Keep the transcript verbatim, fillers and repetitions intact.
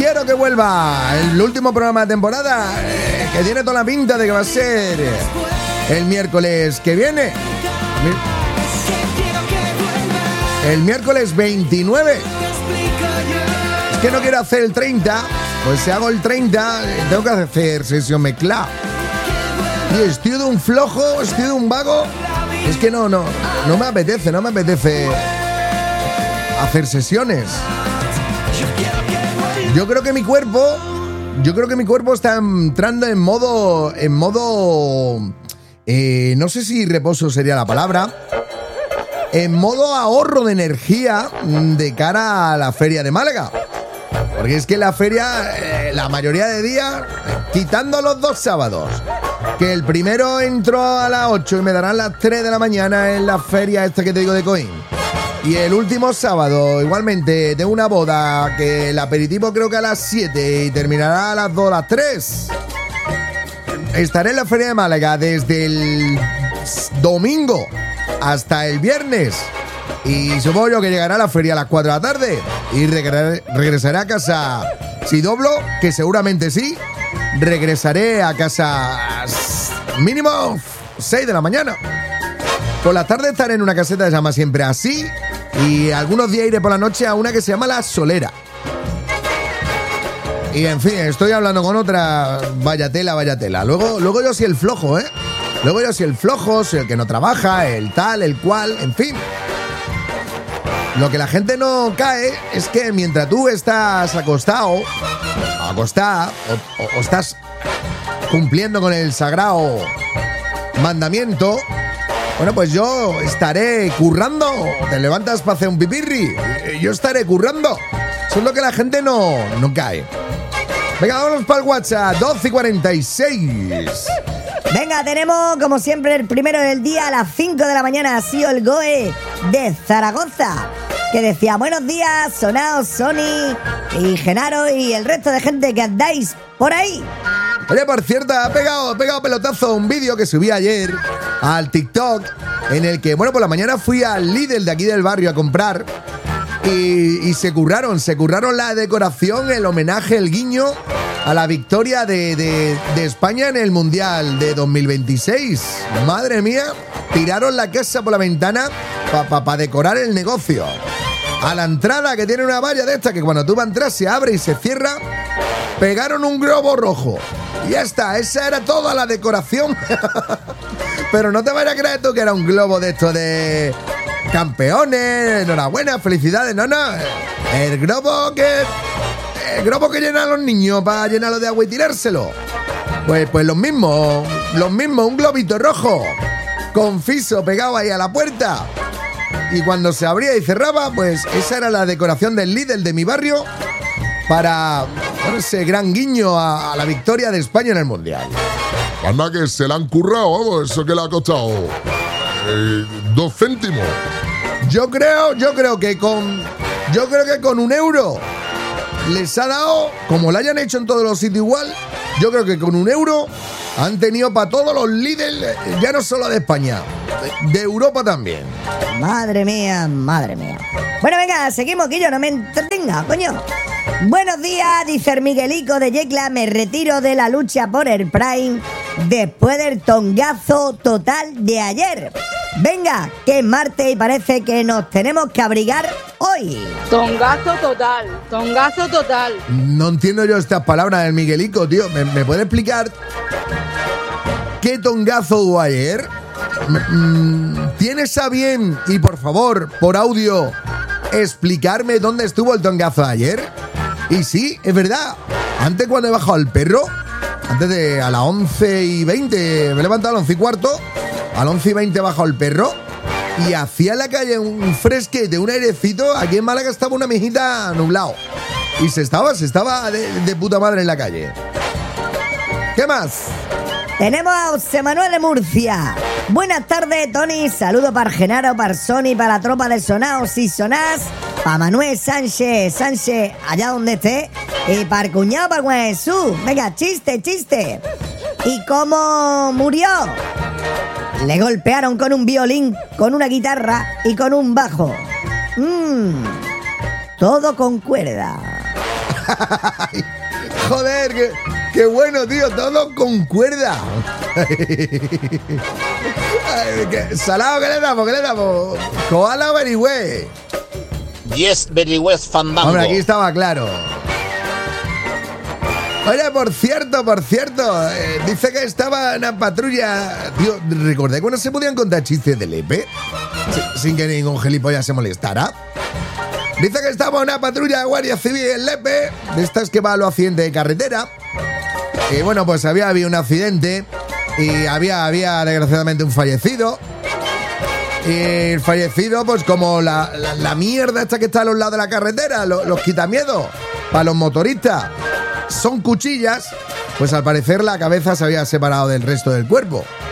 quiero que vuelva el último programa de temporada, eh, que tiene toda la pinta de que va a ser el miércoles que viene. El miércoles veintinueve. Es que no quiero hacer el treinta, pues si hago el treinta, tengo que hacer sesión mezclada. Y estoy de un flojo, estoy de un vago. Es que no, no, no me apetece, no me apetece hacer sesiones. Yo creo que mi cuerpo, yo creo que mi cuerpo está entrando en modo, en modo, eh, no sé si reposo sería la palabra, en modo ahorro de energía de cara a la feria de Málaga. Porque es que la feria, eh, la mayoría de días, quitando los dos sábados, que el primero entró a las ocho y me darán las tres de la mañana en la feria esta que te digo de Coín. Y el último sábado, igualmente, tengo una boda que el aperitivo creo que a las siete y terminará a las dos, a las tres. Estaré en la feria de Málaga desde el domingo hasta el viernes. Y supongo yo que llegará a la feria a las cuatro de la tarde y regre- regresaré a casa. Si doblo, que seguramente sí, regresaré a casa mínimo seis de la mañana. Por la tarde estaré en una caseta que se llama Siempre Así y algunos días iré por la noche a una que se llama La Solera. Y en fin, estoy hablando con otra, vaya tela, vaya tela. Luego, luego yo soy el flojo, ¿eh? Luego yo soy el flojo, soy el que no trabaja, el tal, el cual, en fin. Lo que la gente no cae es que mientras tú estás acostado, acostada, o, o, o estás cumpliendo con el sagrado mandamiento, bueno, pues yo estaré currando. Te levantas para hacer un pipirri, yo estaré currando. Eso es lo que la gente no, no cae. Venga, vámonos para el WhatsApp, doce y cuarenta y seis. Venga, tenemos como siempre el primero del día a las cinco de la mañana. Ha sido el Goe de Zaragoza, que decía: buenos días, Sonaos, Sony y Genaro y el resto de gente que andáis por ahí. Oye, por cierto, ha pegado, ha pegado pelotazo un vídeo que subí ayer al TikTok, en el que, bueno, por la mañana fui al Lidl de aquí del barrio a comprar y, y se curraron, se curraron la decoración, el homenaje, el guiño a la victoria de, de, de España en el Mundial de dos mil veintiséis. Madre mía, tiraron la casa por la ventana para pa, pa decorar el negocio. A la entrada, que tiene una valla de esta que cuando tú vas a entrar se abre y se cierra, pegaron un globo rojo. Y ya está, esa era toda la decoración. Pero no te vayas a creer tú que era un globo de esto de campeones, enhorabuena, felicidades. No, no, el globo que... El globo que llenan los niños para llenarlo de agua y tirárselo. Pues, pues los mismos, los mismos, un globito rojo, confiso pegado ahí a la puerta. Y cuando se abría y cerraba, pues esa era la decoración del Lidl de mi barrio para, para ese gran guiño a, a la victoria de España en el Mundial. Anda que se la han currado, vamos, eso que le ha costado eh, dos céntimos. Yo creo, yo creo que con, yo creo que con un euro les ha dado, como lo hayan hecho en todos los sitios igual, yo creo que con un euro han tenido para todos los Lidl, ya no solo de España, de, de Europa también. Madre mía, madre mía. Bueno, venga, seguimos, que yo no me entretenga, coño. Buenos días, dice el Miguelico de Yecla. Me retiro de la lucha por el Prime después del tongazo total de ayer. Venga, que es martes y parece que nos tenemos que abrigar hoy. Tongazo total, tongazo total. No entiendo yo estas palabras del Miguelico, tío. ¿Me, me puede explicar qué tongazo hubo ayer? ¿Tienes a bien, y por favor, por audio, explicarme dónde estuvo el tongazo ayer? Y sí, es verdad. Antes, cuando he bajado al perro, antes de a las once y veinte, me he levantado a las once y cuarto, a las once y veinte he bajado al perro y hacía en la calle un fresquete, un airecito. Aquí en Málaga estaba una mijita nublado y se estaba, se estaba de, de puta madre en la calle. ¿Qué más? Tenemos a José Manuel de Murcia. Buenas tardes, Tony. Saludo para Genaro, para Sony, para la tropa de Sonaos y Sonás, para Manuel Sánchez, Sánchez, allá donde esté, y para el cuñado, para Juan Jesús. Venga, chiste, chiste. ¿Y cómo murió? Le golpearon con un violín, con una guitarra y con un bajo. Mmm, todo con cuerda. Joder, qué, qué bueno, tío. Todo concuerda. Ay, ¿qué? Salado, ¿qué le damos? ¿Qué le damos? Koala o Berigüe. Yes, very West Fandango. Hombre, aquí estaba claro. Oye, por cierto, por cierto, eh, dice que estaba en la patrulla. Tío, recordé cuando se podían contar chistes de Lepe sin, sin que ningún gilipollas se molestara. Dice que estaba en una patrulla de Guardia Civil en Lepe, de estas que va a los accidentes de carretera. Y bueno, pues había habido un accidente y había, había desgraciadamente un fallecido. Y el fallecido, pues como la, la, la mierda esta que está a los lados de la carretera, los, los quitamiedos para los motoristas son cuchillas, pues al parecer la cabeza se había separado del resto del cuerpo.